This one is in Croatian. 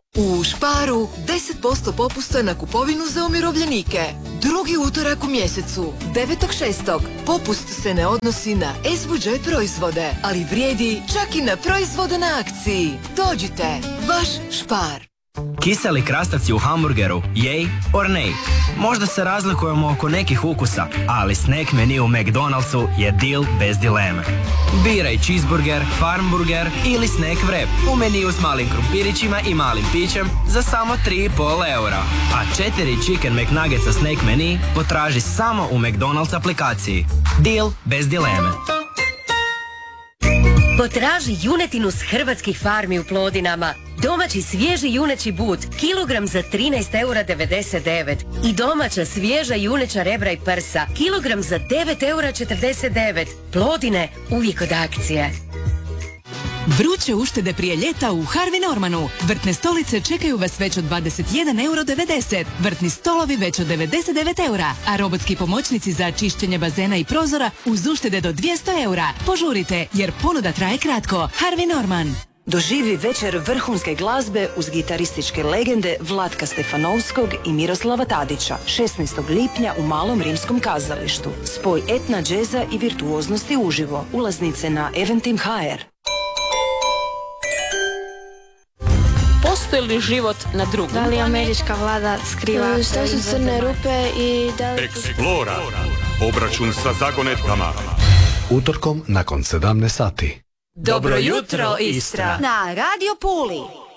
U Sparu 10% popusta na kupovinu za umirovljenike. Drugi utorak u mjesecu, 9.6. Popust se ne odnosi na S-budžet proizvode, ali vrijedi čak i na proizvode na akciji. Dođite, vaš Spar. Kiseli krastavci u hamburgeru, jej or nej. Možda se razlikujemo oko nekih ukusa, ali snack menu u McDonald'su je deal bez dileme. Biraj cheeseburger, farmburger ili snack wrap u meniju s malim krumpirićima i malim pićem za samo 3,5 eura. A 4 Chicken McNuggetsa snack menu potraži samo u McDonald's aplikaciji. Deal bez dileme. Potraži junetinu s hrvatskih farmi u Plodinama. Domaći svježi juneći but, kilogram za 13,99 € i domaća svježa juneća rebra i prsa, kilogram za 9,49 €. Plodine, uvijek od akcije. Vruće uštede prije ljeta u Harvey Normanu. Vrtne stolice čekaju vas već od 21,90 €, vrtni stolovi već od 99 €, a robotski pomoćnici za čišćenje bazena i prozora uz uštede do 200 €. Požurite, jer ponuda traje kratko. Harvey Norman. Doživi večer vrhunske glazbe uz gitarističke legende Vlatka Stefanovskog i Miroslava Tadića 16. lipnja u Malom rimskom kazalištu. Spoj etna, džeza i virtuoznosti uživo. Ulaznice na Eventim.hr. Postoji li život na drugom? Da li američka vlada skriva što su crne rupe i da li... Explora. Obračun sa zagonetkama. Utorkom nakon 17 sati. Dobro jutro, Istra! Na Radio Puli.